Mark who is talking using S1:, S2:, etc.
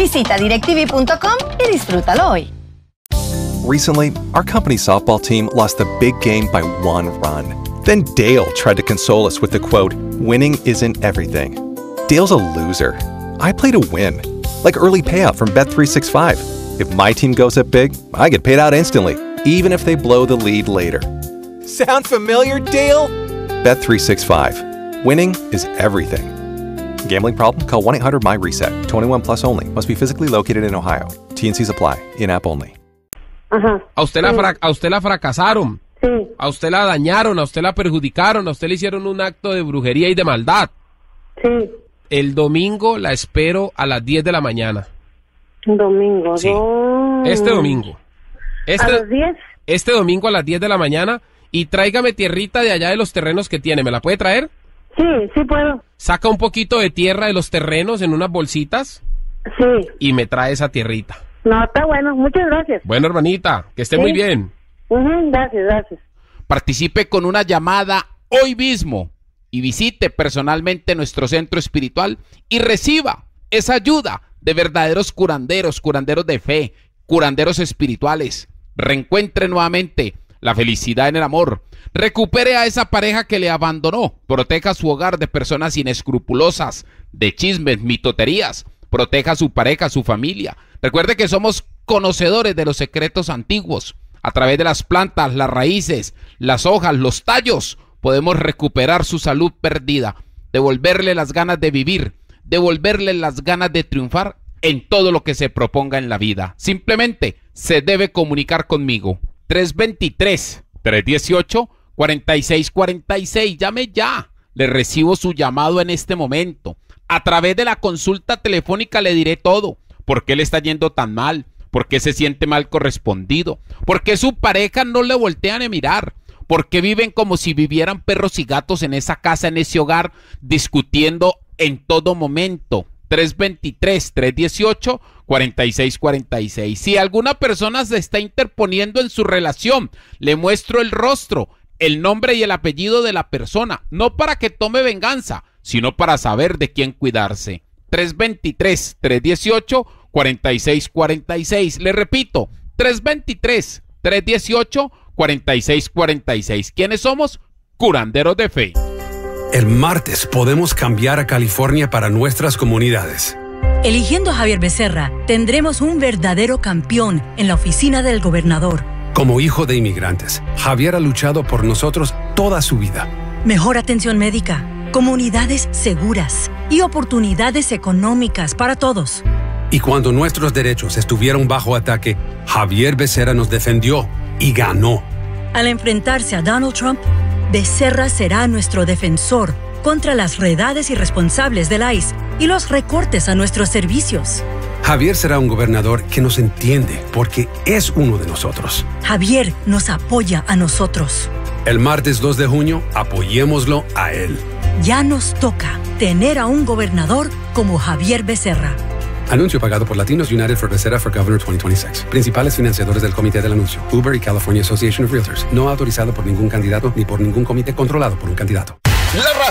S1: Visita directv.com y disfrútalo hoy.
S2: Recently, our company's softball team lost a big game by 1 run. Then Dale tried to console us with the quote, "Winning isn't everything." Dale's a loser. I play to win. Like early payout from Bet365. If my team goes up big, I get paid out instantly, even if they blow the lead later. Sound familiar, Dale? Bet365. Winning is everything. Gambling problem? Call 1-800-MY-RESET. 21 plus only. Must be physically located in Ohio. T&Cs apply. In-app only.
S3: Ajá.
S4: A usted la fracasaron.
S3: Sí.
S4: A usted la dañaron, a usted la perjudicaron, a usted le hicieron un acto de brujería y de maldad.
S3: Sí.
S4: El domingo la espero a las 10 de la mañana.
S3: Domingo.
S4: Sí. Este domingo.
S3: ¿A las 10?
S4: Este domingo a las 10 de la mañana. Y tráigame tierrita de allá de los terrenos que tiene. ¿Me la puede traer?
S3: Sí, sí puedo.
S4: Saca un poquito de tierra de los terrenos en unas bolsitas.
S3: Sí.
S4: Y me trae esa tierrita.
S3: No, está bueno. Muchas gracias.
S4: Bueno, hermanita, que esté
S3: Sí.
S4: muy bien.
S3: Gracias, gracias.
S5: Participe con una llamada hoy mismo y visite personalmente nuestro centro espiritual y reciba esa ayuda de verdaderos curanderos, curanderos de fe, curanderos espirituales. Reencuentre nuevamente la felicidad en el amor. Recupere a esa pareja que le abandonó. Proteja su hogar de personas inescrupulosas, de chismes, mitoterías. Proteja a su pareja, a su familia. Recuerde que somos conocedores de los secretos antiguos. A través de las plantas, las raíces, las hojas, los tallos, podemos recuperar su salud perdida, devolverle las ganas de vivir, devolverle las ganas de triunfar en todo lo que se proponga en la vida. Simplemente se debe comunicar conmigo. 323-318-4646. Llame ya. Le recibo su llamado en este momento. A través de la consulta telefónica le diré todo. ¿Por qué le está yendo tan mal? ¿Por qué se siente mal correspondido? ¿Por qué su pareja no le voltean a mirar? ¿Por qué viven como si vivieran perros y gatos en esa casa, en ese hogar, discutiendo en todo momento? 323-318-4646. Si alguna persona se está interponiendo en su relación, le muestro el rostro, el nombre y el apellido de la persona, no para que tome venganza, sino para saber de quién cuidarse. 323-318-4646. Le repito, 323-318-4646. ¿Quiénes somos? Curanderos de fe.
S6: El martes podemos cambiar a California para nuestras comunidades.
S7: Eligiendo a Javier Becerra, tendremos un verdadero campeón en la oficina del gobernador.
S6: Como hijo de inmigrantes, Javier ha luchado por nosotros toda su vida.
S7: Mejor atención médica, comunidades seguras y oportunidades económicas para todos.
S6: Y cuando nuestros derechos estuvieron bajo ataque, Javier Becerra nos defendió y ganó.
S7: Al enfrentarse a Donald Trump, Becerra será nuestro defensor contra las redades irresponsables del ICE y los recortes a nuestros servicios.
S6: Javier será un gobernador que nos entiende porque es uno de nosotros.
S7: Javier nos apoya a nosotros.
S6: El martes 2 de junio, apoyémoslo a él.
S7: Ya nos toca tener a un gobernador como Javier Becerra.
S6: Anuncio pagado por Latinos United for Becerra for Governor 2026. Principales financiadores del comité del anuncio: Uber y California Association of Realtors. No autorizado por ningún candidato ni por ningún comité controlado por un candidato.